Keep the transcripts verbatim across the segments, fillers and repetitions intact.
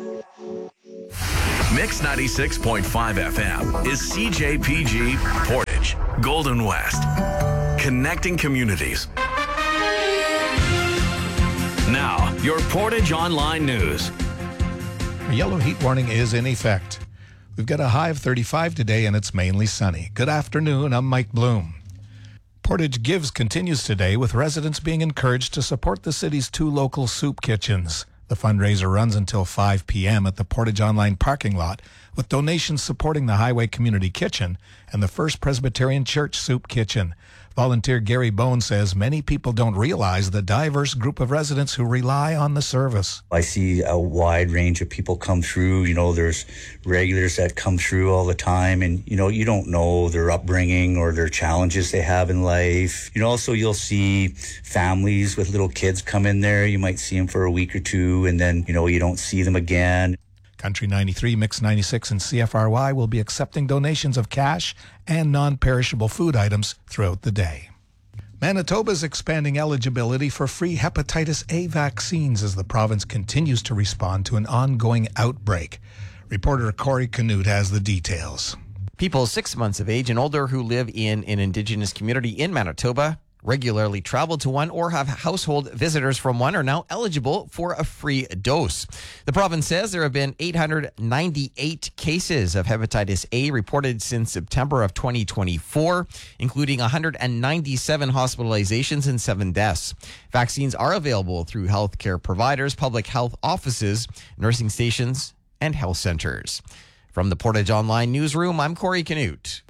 Mix ninety-six point five F M is C J P G Portage, Golden West. Connecting communities. Now, your Portage Online News. A yellow heat warning is in effect. We've got a high of thirty-five today and it's mainly sunny. Good afternoon, I'm Mike Bloom. Portage Gives continues today with residents being encouraged to support the city's two local soup kitchens. The fundraiser runs until five p.m. at the Portage Online parking lot, with donations supporting the Highway Community Kitchen and the First Presbyterian Church Soup Kitchen. Volunteer Gary Bone says many people don't realize the diverse group of residents who rely on the service. I see a wide range of people come through. You know, there's regulars that come through all the time, and, you know, you don't know their upbringing or their challenges they have in life. You know, also you'll see families with little kids come in there. You might see them for a week or two, and then, you know, you don't see them again. Country ninety-three, Mix ninety-six, and C F R Y will be accepting donations of cash and non-perishable food items throughout the day. Manitoba is expanding eligibility for free hepatitis A vaccines as the province continues to respond to an ongoing outbreak. Reporter Corey Canute has the details. People six months of age and older who live in an Indigenous community in Manitoba, regularly travel to one, or have household visitors from one are now eligible for a free dose. The province says there have been eight hundred ninety-eight cases of hepatitis A reported since September of twenty twenty-four, including one hundred ninety-seven hospitalizations and seven deaths. Vaccines are available through healthcare providers, public health offices, nursing stations, and health centers. From the Portage Online Newsroom, I'm Corey Canute.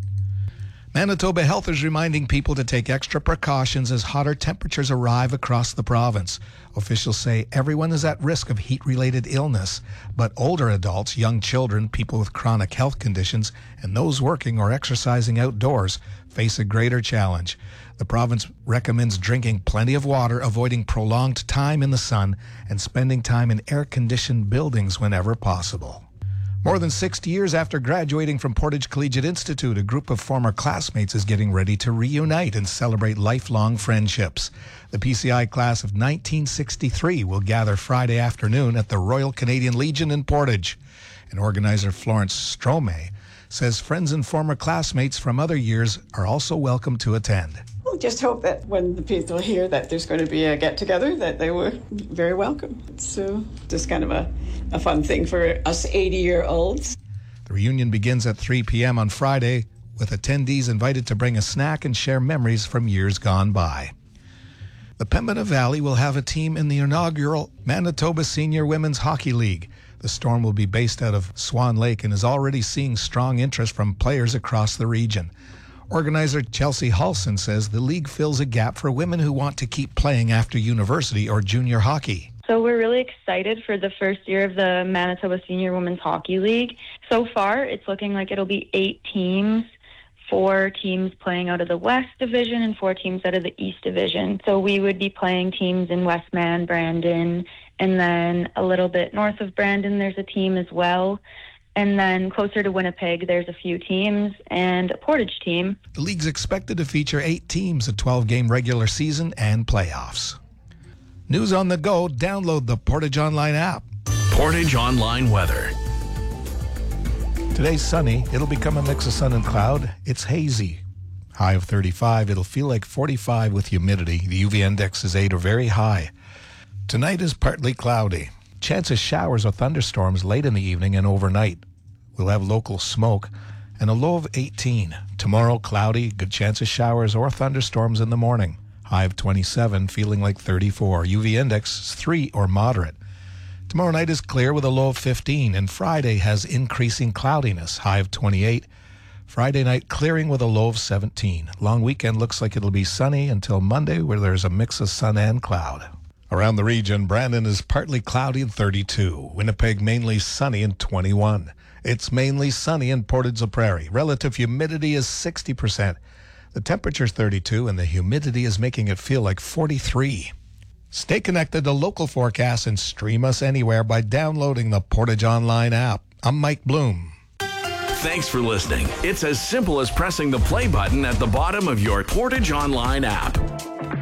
Manitoba Health is reminding people to take extra precautions as hotter temperatures arrive across the province. Officials say everyone is at risk of heat-related illness, but older adults, young children, people with chronic health conditions, and those working or exercising outdoors face a greater challenge. The province recommends drinking plenty of water, avoiding prolonged time in the sun, and spending time in air-conditioned buildings whenever possible. More than sixty years after graduating from Portage Collegiate Institute, a group of former classmates is getting ready to reunite and celebrate lifelong friendships. The P C I class of nineteen sixty-three will gather Friday afternoon at the Royal Canadian Legion in Portage. And organizer Florence Strome says friends and former classmates from other years are also welcome to attend. We'll just hope that when the people hear that there's going to be a get-together, that they were very welcome. It's uh, just kind of a, a fun thing for us eighty-year-olds. The reunion begins at three p.m. on Friday, with attendees invited to bring a snack and share memories from years gone by. The Pembina Valley will have a team in the inaugural Manitoba Senior Women's Hockey League. The Storm will be based out of Swan Lake and is already seeing strong interest from players across the region. Organizer Chelsea Halson says the league fills a gap for women who want to keep playing after university or junior hockey. So we're really excited for the first year of the Manitoba Senior Women's Hockey League. So far, it's looking like it'll be eight teams, four teams playing out of the West Division and four teams out of the East Division. So we would be playing teams in Westman, Brandon, and then a little bit north of Brandon, there's a team as well. And then closer to Winnipeg, there's a few teams and a Portage team. The league's expected to feature eight teams, a twelve-game regular season, and playoffs. News on the go, download the Portage Online app. Portage Online weather. Today's sunny. It'll become a mix of sun and cloud. It's hazy. High of thirty-five. It'll feel like forty-five with humidity. The U V index is eight or very high. Tonight is partly cloudy. Chance of showers or thunderstorms late in the evening and overnight. We'll have local smoke and a low of eighteen. Tomorrow, cloudy, good chance of showers or thunderstorms in the morning. High of twenty-seven, feeling like thirty-four. U V index is three or moderate. Tomorrow night is clear with a low of fifteen, and Friday has increasing cloudiness, high of twenty-eight. Friday night clearing with a low of seventeen. Long weekend looks like it'll be sunny until Monday, where there's a mix of sun and cloud. Around the region, Brandon is partly cloudy and thirty-two. Winnipeg mainly sunny and twenty-one. It's mainly sunny in Portage la Prairie. Relative humidity is sixty percent. The temperature is thirty-two, and the humidity is making it feel like forty-three. Stay connected to local forecasts and stream us anywhere by downloading the Portage Online app. I'm Mike Bloom. Thanks for listening. It's as simple as pressing the play button at the bottom of your Portage Online app.